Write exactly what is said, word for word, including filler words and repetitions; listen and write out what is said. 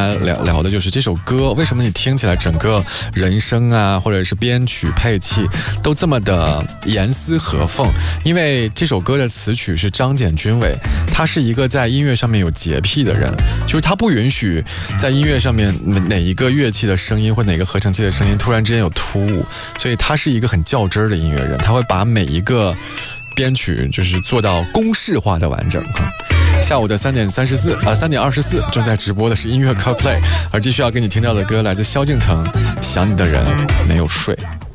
来聊聊的就是这首歌，为什么你听起来整个人声啊，或者是编曲配器都这么的严丝合缝？因为这首歌的词曲是张简君伟，他是一个在音乐上面有洁癖的人，就是他不允许在音乐上面哪一个乐器的声音或哪个合成器的声音突然之间有突兀，所以他是一个很较真儿的音乐人，他会把每一个编曲就是做到公式化的完整哈。下午的三点三十四啊，三点二十四正在直播的是音乐 CarPlay， 而继续要给你听到的歌来自萧敬腾，《想你的人没有睡》。